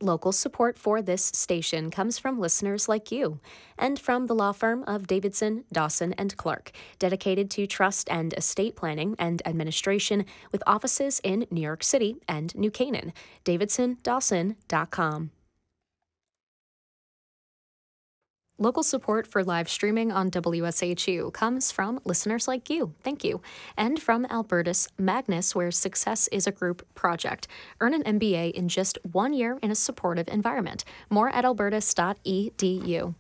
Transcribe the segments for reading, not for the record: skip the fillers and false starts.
Local support for this station comes from listeners like you and from the law firm of Davidson, Dawson, and Clark, dedicated to trust and estate planning and administration with offices in New York City and New Canaan. DavidsonDawson.com. Local support for live streaming on WSHU comes from listeners like you. Thank you. And from Albertus Magnus, where success is a group project. Earn an MBA in just 1 year in a supportive environment. More at albertus.edu.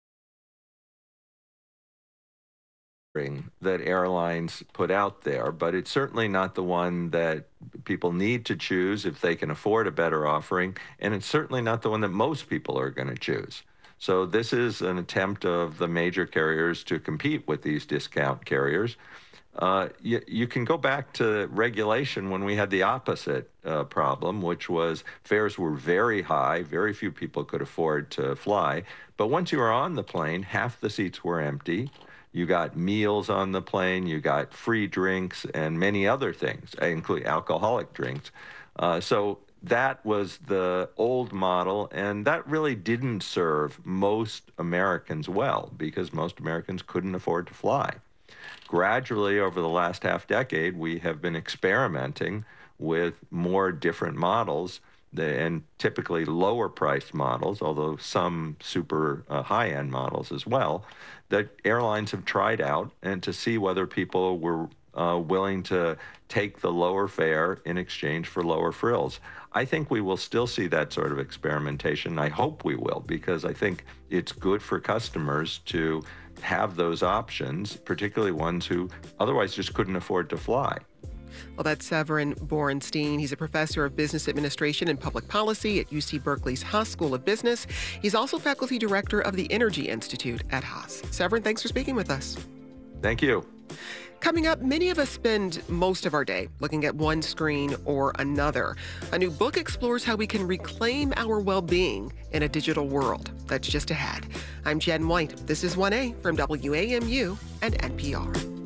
That airlines put out there, but it's certainly not the one that people need to choose if they can afford a better offering, and it's certainly not the one that most people are going to choose. So this is an attempt of the major carriers to compete with these discount carriers. You can go back to regulation when we had the opposite problem, which was fares were very high. Very few people could afford to fly. But once you were on the plane, half the seats were empty. You got meals on the plane. You got free drinks and many other things, including alcoholic drinks. So that was the old model, and that really didn't serve most Americans well because most Americans couldn't afford to fly. Gradually, over the last half decade, we have been experimenting with more different models and typically lower priced models, although some super high-end models as well, that airlines have tried out and to see whether people were willing to take the lower fare in exchange for lower frills. I think we will still see that sort of experimentation. I hope we will, because I think it's good for customers to have those options, particularly ones who otherwise just couldn't afford to fly. Well, that's Severin Borenstein. He's a professor of business administration and public policy at UC Berkeley's Haas School of Business. He's also faculty director of the Energy Institute at Haas. Severin, thanks for speaking with us. Thank you. Coming up, many of us spend most of our day looking at one screen or another. A new book explores how we can reclaim our well-being in a digital world. That's just ahead. I'm Jen White. This is 1A from WAMU and NPR.